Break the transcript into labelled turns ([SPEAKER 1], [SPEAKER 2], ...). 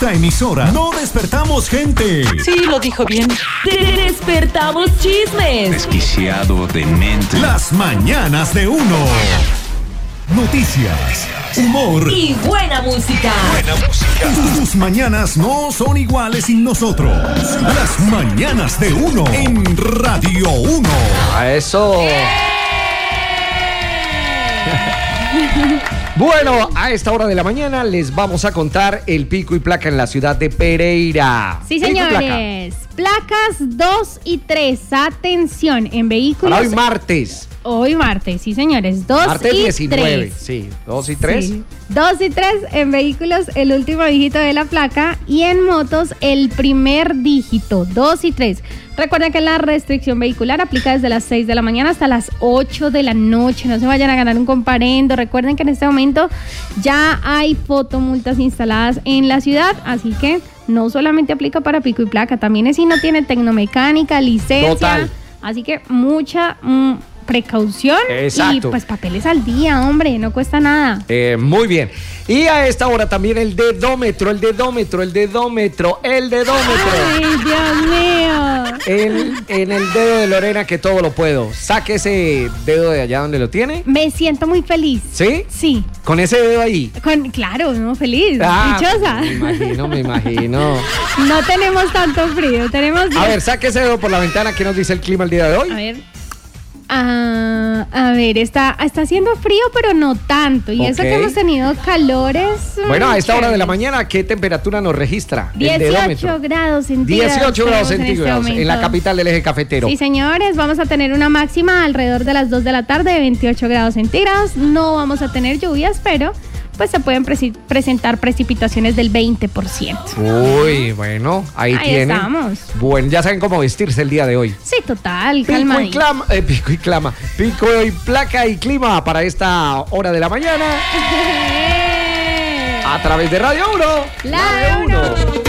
[SPEAKER 1] esta emisora no despertamos gente.
[SPEAKER 2] Sí, lo dijo bien. Despertamos chismes.
[SPEAKER 3] Desquiciado, demente.
[SPEAKER 1] Las mañanas de uno. Noticias, humor
[SPEAKER 2] y buena música.
[SPEAKER 1] Tus mañanas no son iguales sin nosotros. Las mañanas de uno en Radio 1.
[SPEAKER 4] A eso. Bueno, a esta hora de la mañana les vamos a contar el pico y placa en la ciudad de Pereira.
[SPEAKER 5] Sí, señores. Placas 2 y 3. Atención, en vehículos.
[SPEAKER 4] Para hoy martes.
[SPEAKER 5] Hoy martes, sí, señores. 2
[SPEAKER 4] martes
[SPEAKER 5] y
[SPEAKER 4] 19.
[SPEAKER 5] 3.
[SPEAKER 4] Sí, 2 y 3.
[SPEAKER 5] Sí. 2 y 3 en vehículos, el último dígito de la placa. Y en motos, el primer dígito. 2 y 3. Recuerden que la restricción vehicular aplica desde las 6 de la mañana hasta las 8 de la noche. No se vayan a ganar un comparendo. Recuerden que en este momento ya hay fotomultas instaladas en la ciudad. Así que no solamente aplica para pico y placa, también es si no tiene tecnomecánica, licencia.
[SPEAKER 4] Total.
[SPEAKER 5] Así que mucha precaución.
[SPEAKER 4] Exacto.
[SPEAKER 5] Y pues papeles al día, hombre, no cuesta nada.
[SPEAKER 4] Muy bien. Y a esta hora también el dedómetro.
[SPEAKER 5] Ay, Dios mío.
[SPEAKER 4] En el dedo de Lorena, que todo lo puedo. Saque ese dedo de allá donde lo tiene.
[SPEAKER 5] Me siento muy feliz.
[SPEAKER 4] ¿Sí?
[SPEAKER 5] Sí.
[SPEAKER 4] Con ese dedo ahí.
[SPEAKER 5] Claro, no, feliz, dichosa.
[SPEAKER 4] Me imagino.
[SPEAKER 5] No tenemos tanto frío, tenemos...
[SPEAKER 4] A ver, saque ese dedo por la ventana. ¿Qué nos dice el clima el día de hoy?
[SPEAKER 5] A ver, está haciendo frío, pero no tanto. Y eso que hemos tenido calores.
[SPEAKER 4] Bueno, a esta hora de la mañana, ¿qué temperatura nos registra?
[SPEAKER 5] 18 grados centígrados.
[SPEAKER 4] 18 grados centígrados en la capital del eje cafetero.
[SPEAKER 5] Sí, señores, vamos a tener una máxima alrededor de las 2 de la tarde de 28 grados centígrados. No vamos a tener lluvias, pero pues se pueden presentar precipitaciones del 20%.
[SPEAKER 4] Uy, bueno, ahí tienen.
[SPEAKER 5] Estamos.
[SPEAKER 4] Bueno, ya saben cómo vestirse el día de hoy.
[SPEAKER 5] Sí, total,
[SPEAKER 4] pico y placa y clima para esta hora de la mañana. A través de Radio 1.
[SPEAKER 5] La 1.